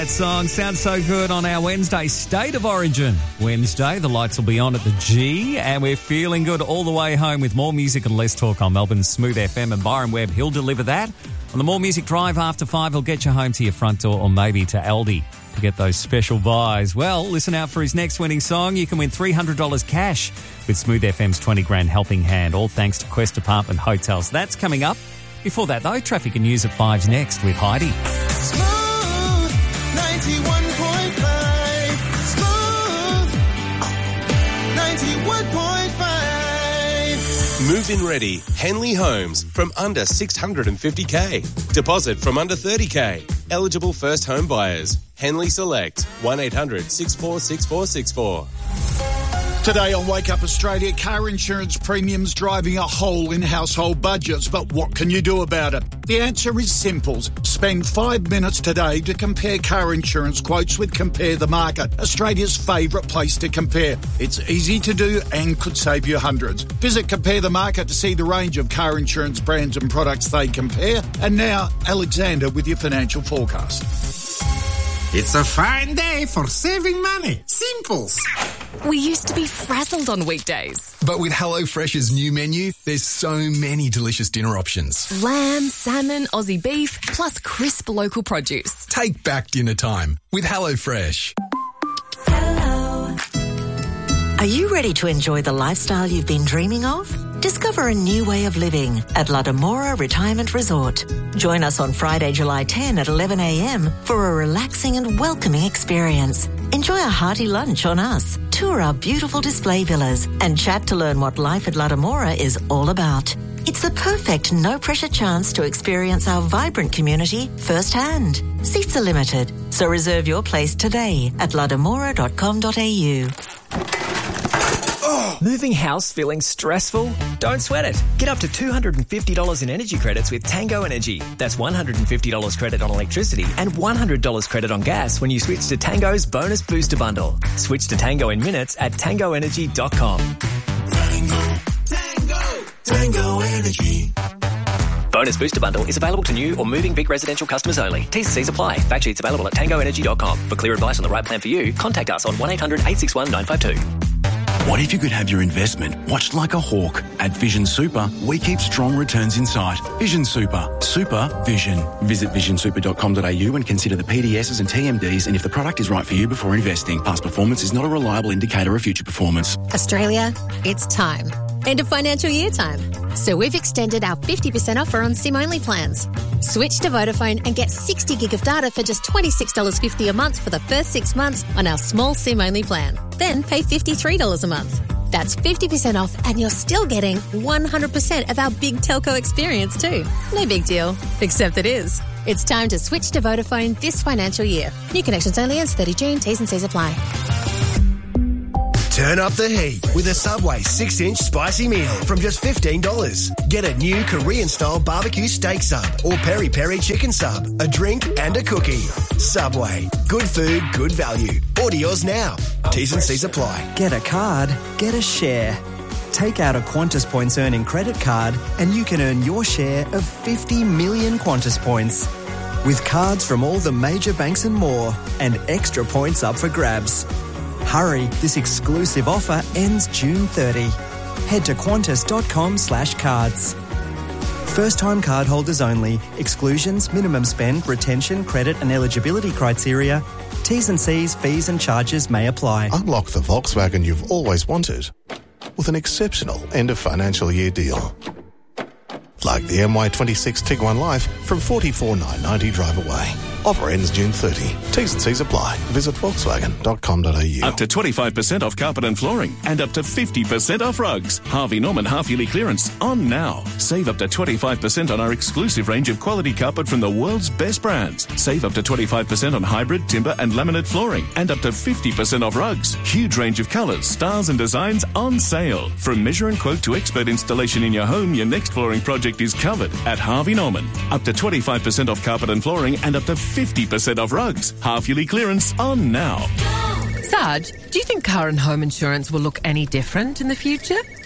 that song. Sounds so good on our Wednesday State of Origin. Wednesday, the lights will be on at the G, and we're feeling good all the way home with more music and less talk on Melbourne's Smooth FM, and Byron Webb, he'll deliver that. On the More Music Drive after 5, he'll get you home to your front door or maybe to Aldi to get those special buys. Well, listen out for his next winning song. You can win $300 cash with Smooth FM's 20 grand helping hand, all thanks to Quest Apartment Hotels. That's coming up. Before that, though, traffic and news at 5's next with Heidi. Smooth 91.5. Smooth 91.5. Move-in ready. Henley Homes from under $650K. Deposit from under $30K. Eligible first home buyers. Henley Select. 1-800-646464. Today on Wake Up Australia, car insurance premiums driving a hole in household budgets. But what can you do about it? The answer is simple. Spend 5 minutes today to compare car insurance quotes with Compare the Market, Australia's favourite place to compare. It's easy to do and could save you hundreds. Visit Compare the Market to see the range of car insurance brands and products they compare. And now, Alexander with your financial forecast. It's a fine day for saving money. Simples. We used to be frazzled on weekdays. But with HelloFresh's new menu, there's so many delicious dinner options. Lamb, salmon, Aussie beef, plus crisp local produce. Take back dinner time with HelloFresh. Hello. Are you ready to enjoy the lifestyle you've been dreaming of? Discover a new way of living at La Demora Retirement Resort. Join us on Friday, July 10 at 11 a.m. for a relaxing and welcoming experience. Enjoy a hearty lunch on us, tour our beautiful display villas, and chat to learn what life at La Demora is all about. It's the perfect no-pressure chance to experience our vibrant community firsthand. Seats are limited, so reserve your place today at lademora.com.au. Moving house feeling stressful? Don't sweat it. Get up to $250 in energy credits with Tango Energy. That's $150 credit on electricity and $100 credit on gas when you switch to Tango's Bonus Booster Bundle. Switch to Tango in minutes at tangoenergy.com. Tango Energy. Bonus Booster Bundle is available to new or moving Vic residential customers only. T's and C's apply. Fact sheets available at tangoenergy.com. For clear advice on the right plan for you, contact us on 1-800-861-952. What if you could have your investment watched like a hawk? At Vision Super, we keep strong returns in sight. Vision Super. Super Vision. Visit visionsuper.com.au and consider the PDSs and TMDs and if the product is right for you before investing. Past performance is not a reliable indicator of future performance. Australia, it's time. End of financial year time. So we've extended our 50% offer on SIM-only plans. Switch to Vodafone and get 60 gig of data for just $26.50 a month for the first 6 months on our small SIM-only plan. Then pay $53 a month. That's 50% off and you're still getting 100% of our big telco experience too. No big deal, except it is. It's time to switch to Vodafone this financial year. New connections only ends 30 June. T's and C's apply. Turn up the heat with a Subway 6-inch spicy meal from just $15. Get a new Korean-style barbecue steak sub or peri-peri chicken sub, a drink and a cookie. Subway. Good food, good value. Order yours now. T's and C's apply. Get a card, get a share. Take out a Qantas Points earning credit card and you can earn your share of 50 million Qantas Points. With cards from all the major banks and more, and extra points up for grabs. Hurry, this exclusive offer ends June 30. Head to qantas.com/cards. First-time cardholders only. Exclusions, minimum spend, retention, credit and eligibility criteria. T's and C's, fees and charges may apply. Unlock the Volkswagen you've always wanted with an exceptional end-of-financial-year deal. Like the MY26 Tiguan Life from $44,990 drive away. Offer ends June 30. T's and C's apply. Visit Volkswagen.com.au. Up to 25% off carpet and flooring and up to 50% off rugs. Harvey Norman half-yearly clearance on now. Save up to 25% on our exclusive range of quality carpet from the world's best brands. Save up to 25% on hybrid, timber and laminate flooring and up to 50% off rugs. Huge range of colours, styles and designs on sale. From measure and quote to expert installation in your home, your next flooring project is covered at Harvey Norman. Up to 25% off carpet and flooring and up to 50% off rugs. Half-yearly clearance on now. Sarge, do you think car and home insurance will look any different in the future?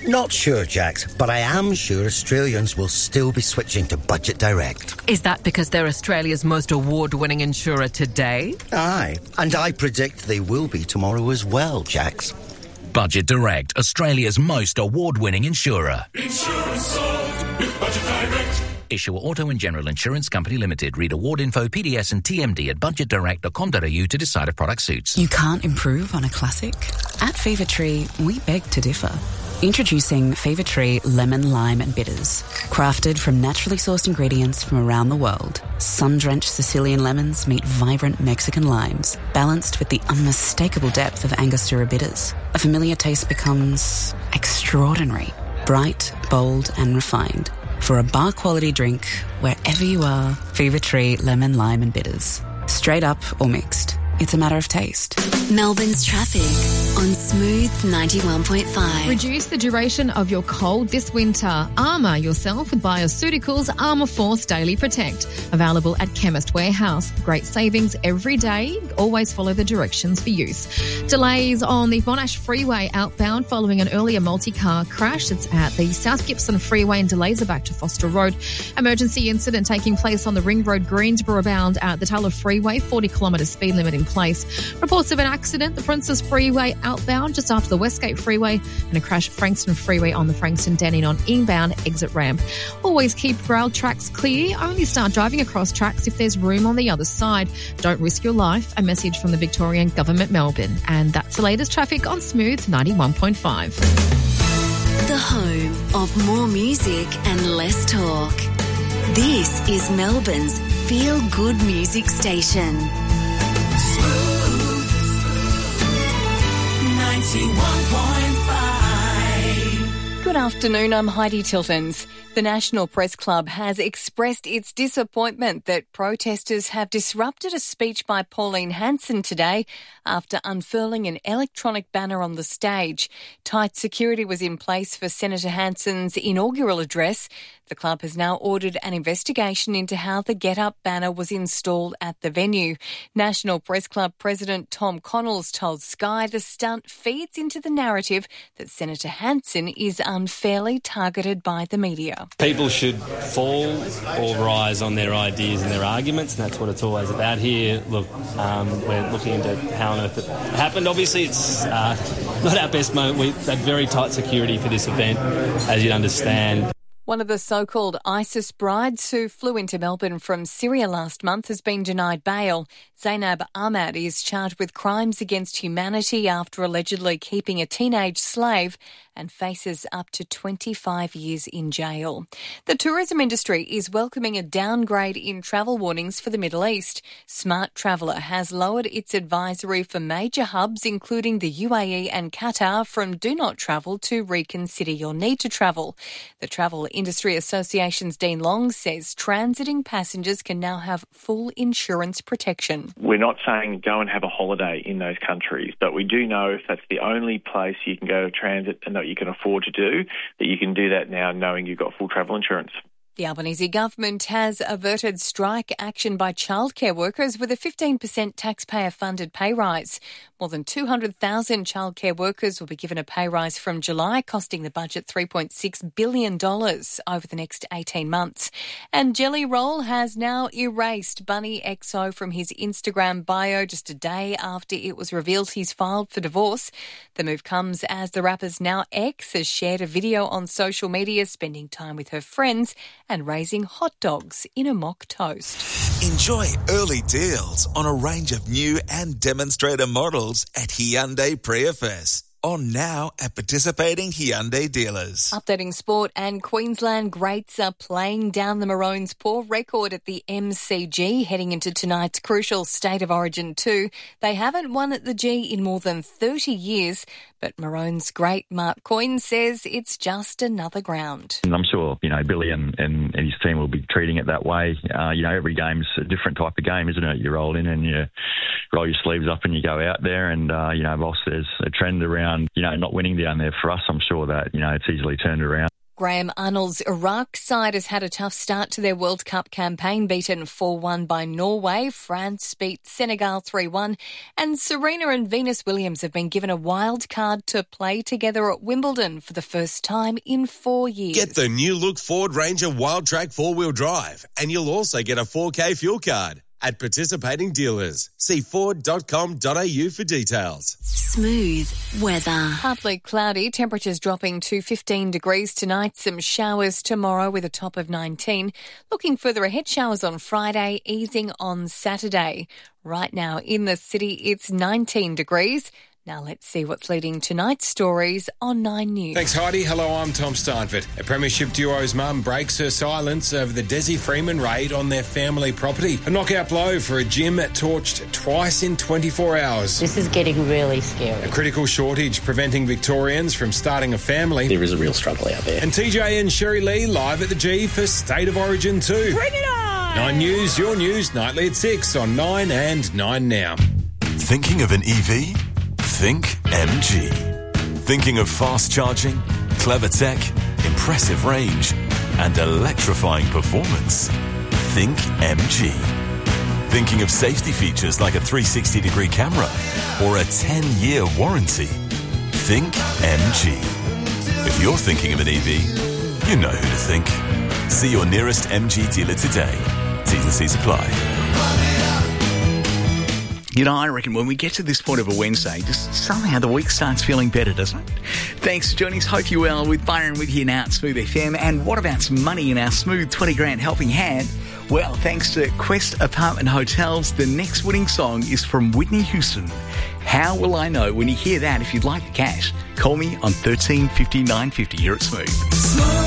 Not sure, Jax, but I am sure Australians will still be switching to Budget Direct. Is that because they're Australia's most award-winning insurer today? Aye, and I predict they will be tomorrow as well, Jax. Budget Direct, Australia's most award-winning insurer. Insurance solved with Budget Direct. Issuer Auto and General Insurance Company Limited. Read award info, PDS and TMD at budgetdirect.com.au to decide if product suits. You can't improve on a classic? At Fever Tree, we beg to differ. Introducing Fever Tree Lemon, Lime and Bitters. Crafted from naturally sourced ingredients from around the world, sun-drenched Sicilian lemons meet vibrant Mexican limes, balanced with the unmistakable depth of Angostura bitters. A familiar taste becomes extraordinary, bright, bold and refined. For a bar-quality drink, wherever you are, Fever Tree Lemon, Lime and Bitters. Straight up or mixed. It's a matter of taste. Melbourne's traffic on Smooth 91.5. Reduce the duration of your cold this winter. Armour yourself with Bioceuticals Armour Force Daily Protect. Available at Chemist Warehouse. Great savings every day. Always follow the directions for use. Delays on the Monash Freeway outbound following an earlier multi-car crash. It's at the South Gippsland Freeway and delays are back to Foster Road. Emergency incident taking place on the Ring Road Greensboro bound at the Tulla Freeway. 40-kilometre speed limit in place. Reports of an accident, the Princess Freeway outbound just after the Westgate Freeway and a crash at Frankston Freeway on the Frankston-Denning on inbound exit ramp. Always keep rail tracks clear. Only start driving across tracks if there's room on the other side. Don't risk your life. A message from the Victorian Government, Melbourne. And that's the latest traffic on Smooth 91.5. The home of more music and less talk. This is Melbourne's feel-good music station. 91.5. Good afternoon, I'm Heidi Tiltons. The National Press Club has expressed its disappointment that protesters have disrupted a speech by Pauline Hanson today after unfurling an electronic banner on the stage. Tight security was in place for Senator Hanson's inaugural address. The club has now ordered an investigation into how the Get Up banner was installed at the venue. National Press Club President Tom Connells told Sky the stunt feeds into the narrative that Senator Hanson is unfairly targeted by the media. People should fall or rise on their ideas and their arguments, and that's what it's always about here. Look, we're looking into how on earth it happened. Obviously, it's not our best moment. We've had very tight security for this event, as you'd understand. One of the so-called ISIS brides who flew into Melbourne from Syria last month has been denied bail. Zainab Ahmad is charged with crimes against humanity after allegedly keeping a teenage slave and faces up to 25 years in jail. The tourism industry is welcoming a downgrade in travel warnings for the Middle East. Smart Traveller has lowered its advisory for major hubs, including the UAE and Qatar, from do not travel to reconsider your need to travel. The Travel Industry Association's Dean Long says transiting passengers can now have full insurance protection. We're not saying go and have a holiday in those countries, but we do know if that's the only place you can go to transit and that you can afford to do, that you can do that now knowing you've got full travel insurance. The Albanese government has averted strike action by childcare workers with a 15% taxpayer-funded pay rise. More than 200,000 childcare workers will be given a pay rise from July, costing the budget $3.6 billion over the next 18 months. And Jelly Roll has now erased Bunny XO from his Instagram bio just a day after it was revealed he's filed for divorce. The move comes as the rapper's now ex has shared a video on social media spending time with her friends and raising hot dogs in a mock toast. Enjoy early deals on a range of new and demonstrator models at Hyundai Prius. On now at participating Hyundai dealers. Updating sport, and Queensland greats are playing down the Maroons' poor record at the MCG heading into tonight's crucial State of Origin 2. They haven't won at the G in more than 30 years, but Maroons great Mark Coyne says it's just another ground. And I'm sure, Billy and his team will be treating it that way. Every game's a different type of game, isn't it? You roll in and you roll your sleeves up and you go out there and, whilst there's a trend around, not winning down there for us, I'm sure that, it's easily turned around. Graham Arnold's Iraq side has had a tough start to their World Cup campaign, beaten 4-1 by Norway. France beat Senegal 3-1. And Serena and Venus Williams have been given a wild card to play together at Wimbledon for the first time in 4 years. Get the new look Ford Ranger Wild Track 4-wheel drive, and you'll also get a 4K fuel card at participating dealers. See Ford.com.au for details. Smooth weather. Partly cloudy, temperatures dropping to 15 degrees tonight. Some showers tomorrow with a top of 19. Looking further ahead, showers on Friday, easing on Saturday. Right now in the city, it's 19 degrees. Now let's see what's leading tonight's stories on 9 News. Thanks, Heidi. Hello, I'm Tom Steinford. A premiership duo's mum breaks her silence over the Desi Freeman raid on their family property. A knockout blow for a gym torched twice in 24 hours. This is getting really scary. A critical shortage preventing Victorians from starting a family. There is a real struggle out there. And TJ and Sherry Lee live at the G for State of Origin 2. Bring it on! 9 News, your news, nightly at 6 on 9 and 9 Now. Thinking of an EV? Think MG. Thinking of fast charging, clever tech, impressive range, and electrifying performance? Think MG. Thinking of safety features like a 360-degree camera or a 10-year warranty? Think MG. If you're thinking of an EV, you know who to think. See your nearest MG dealer today. T's and C's apply. You know, I reckon when we get to this point of a Wednesday, just somehow the week starts feeling better, doesn't it? Thanks for joining us. Hope you're well. With Byron with you now at Smooth FM. And what about some money in our Smooth 20 grand helping hand? Well, thanks to Quest Apartment Hotels, the next winning song is from Whitney Houston. How will I know? When you hear that, if you'd like the cash, call me on 13 50 950 here at Smooth.